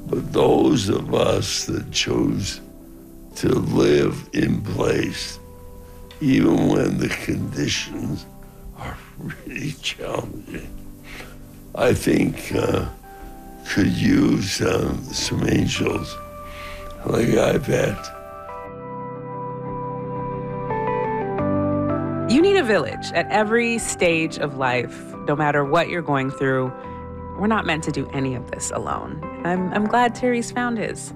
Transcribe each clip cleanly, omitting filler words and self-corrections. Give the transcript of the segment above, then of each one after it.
But those of us that chose to live in place, even when the conditions are really challenging, I think could use some angels like I've had. You need a village at every stage of life, no matter what you're going through. We're not meant to do any of this alone. I'm glad Terry's found his.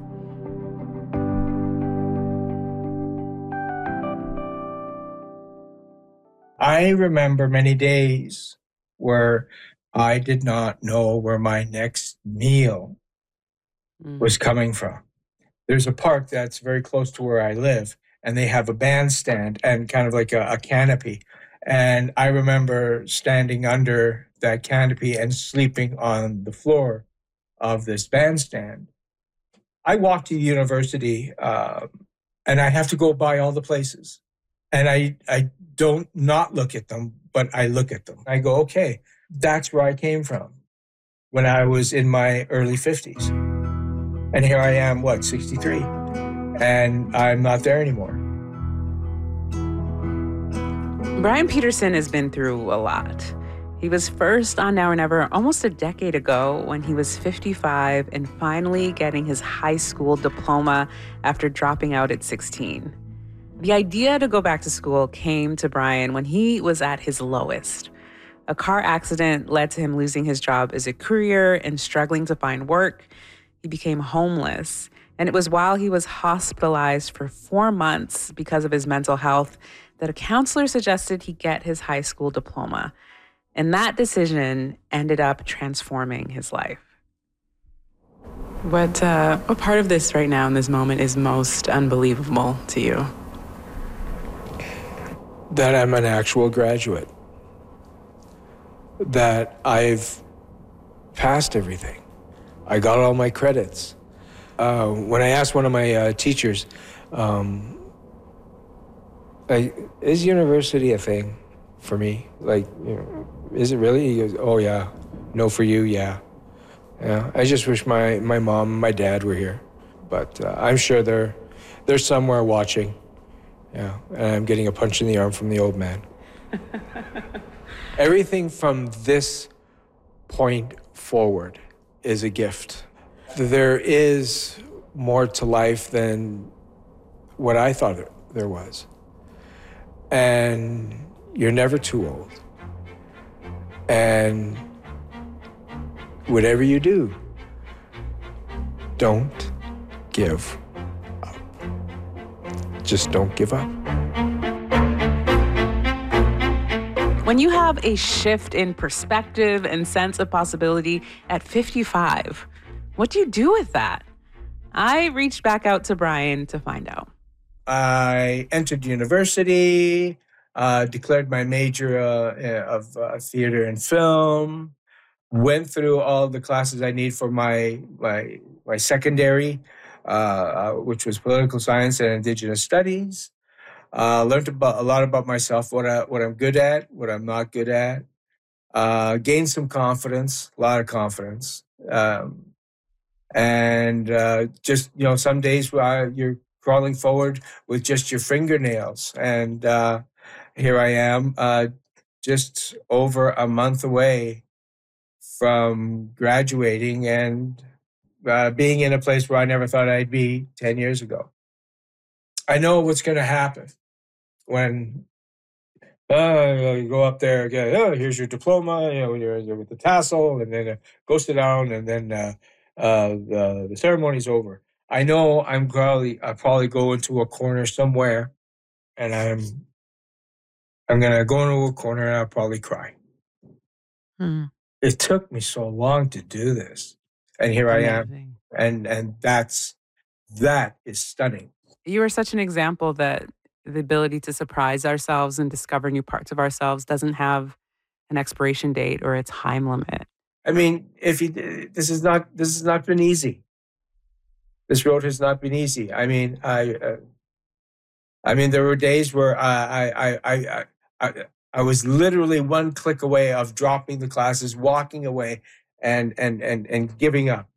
I remember many days where I did not know where my next meal was coming from. There's a park that's very close to where I live, and they have a bandstand and kind of like a canopy. And I remember standing under that canopy and sleeping on the floor of this bandstand. I walk to university, and I have to go by all the places. And I don't not look at them, but I look at them. I go, okay, that's where I came from when I was in my early 50s. And here I am, 63? And I'm not there anymore. Brian Peterson has been through a lot. He was first on Now or Never almost a decade ago when he was 55 and finally getting his high school diploma after dropping out at 16. The idea to go back to school came to Brian when he was at his lowest. A car accident led to him losing his job as a courier and struggling to find work. He became homeless, and it was while he was hospitalized for 4 months because of his mental health that a counselor suggested he get his high school diploma. And that decision ended up transforming his life. What part of this right now in this moment is most unbelievable to you? That I'm an actual graduate. That I've passed everything. I got all my credits. When I asked one of my teachers, is university a thing for me? Is it really? He goes, oh yeah. No for you, yeah. Yeah. I just wish my mom and my dad were here. But I'm sure they're somewhere watching. Yeah, and I'm getting a punch in the arm from the old man. Everything from this point forward is a gift. There is more to life than what I thought there was. And you're never too old. And whatever you do, don't give up. Just don't give up. When you have a shift in perspective and sense of possibility at 55, what do you do with that? I reached back out to Brian to find out. I entered university, declared my major of theater and film, went through all the classes I need for my secondary, which was political science and Indigenous studies. Learned a lot about myself, what I'm good at, what I'm not good at. Gained some confidence, a lot of confidence. And just, some days you're crawling forward with just your fingernails. And here I am, just over a month away from graduating and being in a place where I never thought I'd be 10 years ago. I know what's going to happen when you go up there again. Oh, here's your diploma. You're with the tassel, and then go sit down, and then the ceremony's over. I know I'll probably go into a corner somewhere, and I'm gonna go into a corner and I'll probably cry. It took me so long to do this, and here Amazing. I am, and that is stunning. You are such an example that the ability to surprise ourselves and discover new parts of ourselves doesn't have an expiration date or a time limit. I mean, this has not been easy. This road has not been easy. I mean, there were days where I was literally one click away of dropping the classes, walking away, and giving up.